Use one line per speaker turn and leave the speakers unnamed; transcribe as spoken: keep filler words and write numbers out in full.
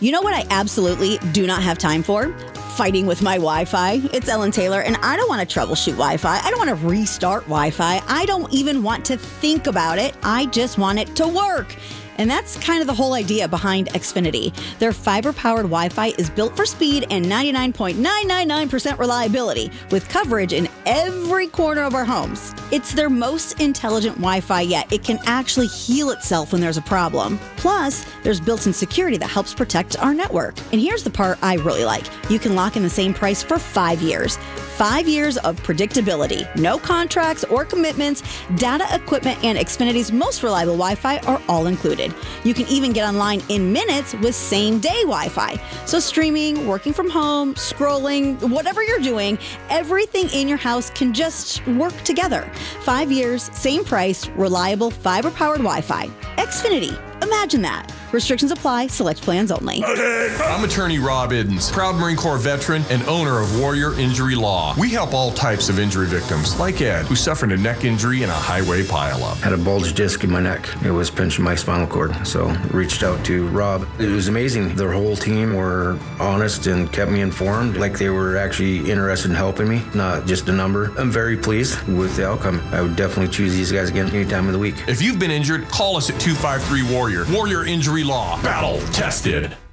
You know what I absolutely do not have time for? Fighting with my Wi-Fi. It's Ellen Taylor, and I don't want to troubleshoot Wi-Fi. I don't want to restart Wi-Fi. I don't even want to think about it. I just want it to work. And that's kind of the whole idea behind Xfinity. Their fiber-powered Wi-Fi is built for speed and ninety-nine point nine nine nine percent reliability, with coverage in every corner of our homes. It's their most intelligent Wi-Fi yet. It can actually heal itself when there's a problem. Plus, there's built-in security that helps protect our network. And here's the part I really like. You can lock in the same price for five years. Five years of predictability. No contracts or commitments. Data, equipment, and Xfinity's most reliable Wi-Fi are all included. You can even get online in minutes with same-day Wi-Fi. So streaming, working from home, scrolling, whatever you're doing, everything in your house can just work together. Five years, same price, reliable, fiber-powered Wi-Fi. Xfinity. Imagine that. Restrictions apply. Select plans only.
I'm attorney Rob Iddens, proud Marine Corps veteran and owner of Warrior Injury Law. We help all types of injury victims, like Ed, who suffered a neck injury in a highway pileup.
Had a bulge disc in my neck. It was pinching my spinal cord, so reached out to Rob. It was amazing. Their whole team were honest and kept me informed, like they were actually interested in helping me, not just a number. I'm very pleased with the outcome. I would definitely choose these guys again any time of the week.
If you've been injured, call us at two five three Warrior. Warrior Injury Law. Battle tested.